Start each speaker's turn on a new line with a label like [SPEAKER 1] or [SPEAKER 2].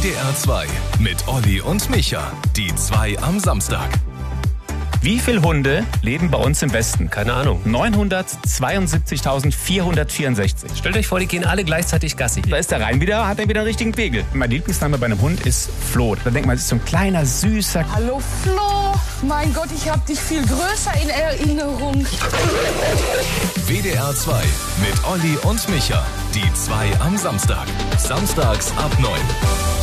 [SPEAKER 1] WDR 2 mit Olli und Micha. Die 2 am Samstag.
[SPEAKER 2] Wie viele Hunde leben bei uns im Westen?
[SPEAKER 3] Keine Ahnung.
[SPEAKER 2] 972.464.
[SPEAKER 3] Stellt euch vor, die gehen alle gleichzeitig Gassi.
[SPEAKER 2] Da ist der Rhein wieder, hat er wieder einen richtigen Pegel. Mein Lieblingsname bei einem Hund ist Flo. Da denkt man, es ist so ein kleiner, süßer...
[SPEAKER 4] Hallo Flo, mein Gott, ich habe dich viel größer in Erinnerung.
[SPEAKER 1] WDR 2 mit Olli und Micha. Die 2 am Samstag. Samstags ab 9.